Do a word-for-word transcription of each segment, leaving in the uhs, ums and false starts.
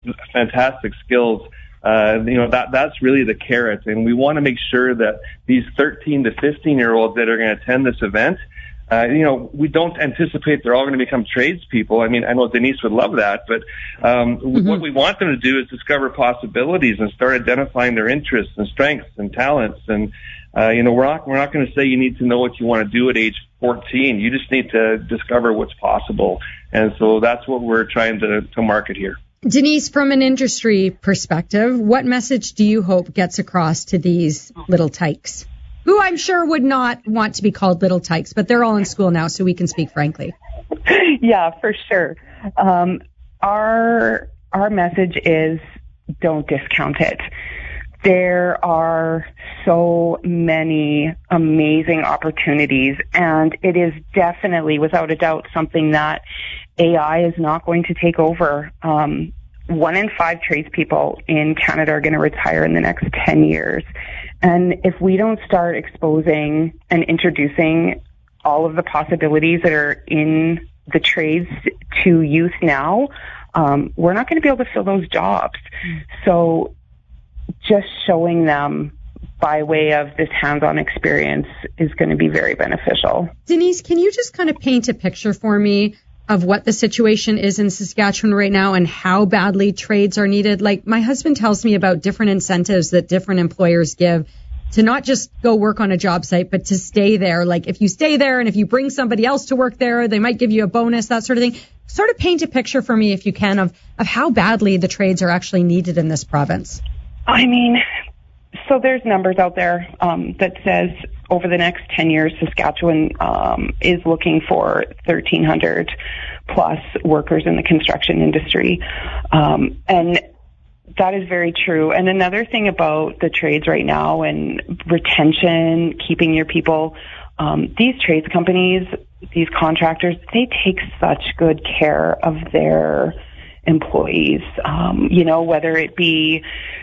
fantastic skills. Uh, you know, that that's really the carrot. And we want to make sure that these thirteen to fifteen-year-olds that are going to attend this event, uh, you know, we don't anticipate they're all going to become tradespeople. I mean, I know Denise would love that, but um, mm-hmm. what we want them to do is discover possibilities and start identifying their interests and strengths and talents. And, uh, you know, we're not, we're not going to say you need to know what you want to do at age fourteen. You just need to discover what's possible. And so that's what we're trying to, to market here. Denise, from an industry perspective, what message do you hope gets across to these little tykes, who I'm sure would not want to be called little tykes, but they're all in school now, so we can speak frankly? Yeah, for sure. Um, our our message is don't discount it. There are so many amazing opportunities, and it is definitely, without a doubt, something that A I is not going to take over. Um, one in five tradespeople in Canada are going to retire in the next ten years. And if we don't start exposing and introducing all of the possibilities that are in the trades to youth now, um, we're not going to be able to fill those jobs. Mm. So just showing them by way of this hands-on experience is going to be very beneficial. Denise, can you just kind of paint a picture for me of what the situation is in Saskatchewan right now and how badly trades are needed? Like, my husband tells me about different incentives that different employers give to not just go work on a job site, but to stay there. Like, if you stay there and if you bring somebody else to work there, they might give you a bonus, that sort of thing. Sort of paint a picture for me, if you can, of, of how badly the trades are actually needed in this province. I mean, so there's numbers out there um, that says over the next ten years, Saskatchewan um, is looking for thirteen hundred plus workers in the construction industry. Um, and that is very true. And another thing about the trades right now and retention, keeping your people, um, these trades companies, these contractors, they take such good care of their employees, um, you know, whether it be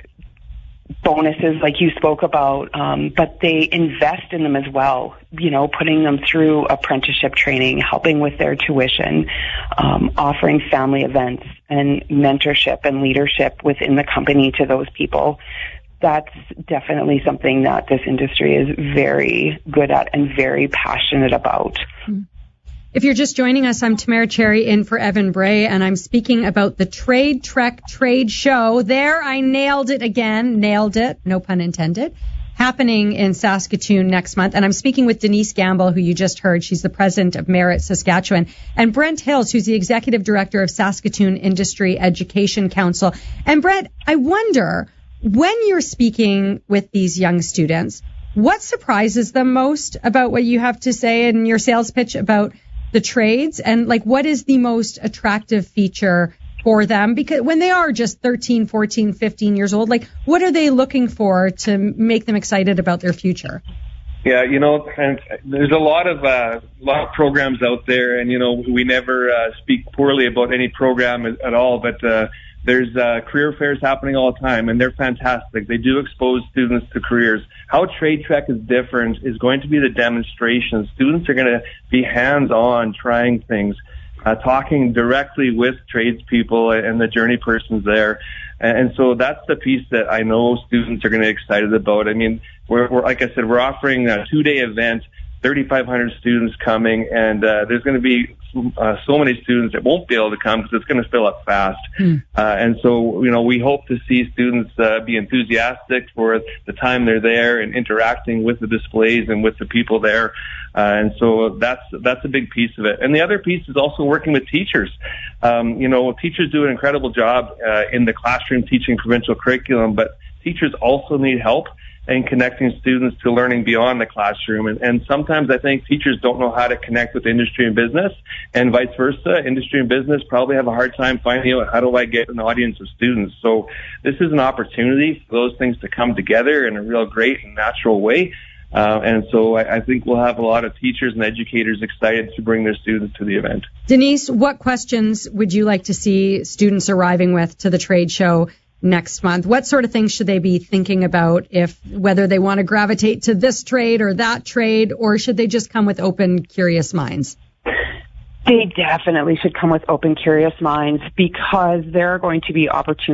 bonuses like you spoke about, um, but they invest in them as well, you know, putting them through apprenticeship training, helping with their tuition, um, offering family events and mentorship and leadership within the company to those people. That's definitely something that this industry is very good at and very passionate about. Mm-hmm. If you're just joining us, I'm Tamara Cherry in for Evan Bray, and I'm speaking about the Trade Trek Trade Show. There, I nailed it again. Nailed it. No pun intended. Happening in Saskatoon next month. And I'm speaking with Denise Gamble, who you just heard. She's the president of Merit Saskatchewan. And Brent Hills, who's the executive director of Saskatoon Industry Education Council. And Brent, I wonder, when you're speaking with these young students, what surprises them most about what you have to say in your sales pitch about the trades, and like what is the most attractive feature for them? Because when they are just thirteen, fourteen, fifteen years old, like what are they looking for to make them excited about their future? Yeah, you know, and there's a lot of uh, lot of programs out there, and you know, we never uh, speak poorly about any program at, at all, but uh, there's uh, career fairs happening all the time, and they're fantastic. They do expose students to careers. How Trade Trek is different is going to be the demonstration. Students are going to be hands-on, trying things, uh, talking directly with tradespeople and the journey persons there. And so that's the piece that I know students are going to be excited about. I mean, we're, we're like I said, we're offering a two-day event, thirty-five hundred students coming, and uh, there's going to be uh, so many students that won't be able to come because it's going to fill up fast. Mm. Uh, and so, you know, we hope to see students uh, be enthusiastic for the time they're there and interacting with the displays and with the people there. Uh, and so that's that's a big piece of it. And the other piece is also working with teachers. Um, you know, teachers do an incredible job uh, in the classroom teaching provincial curriculum, but teachers also need help and connecting students to learning beyond the classroom. And, and sometimes I think teachers don't know how to connect with industry and business, and vice versa. Industry and business probably have a hard time finding out how do I get an audience of students. So this is an opportunity for those things to come together in a real great and natural way. Uh, and so I, I think we'll have a lot of teachers and educators excited to bring their students to the event. Denise, what questions would you like to see students arriving with to the trade show next month? What sort of things should they be thinking about, if whether they want to gravitate to this trade or that trade, or should they just come with open, curious minds? They definitely should come with open, curious minds, because there are going to be opportunities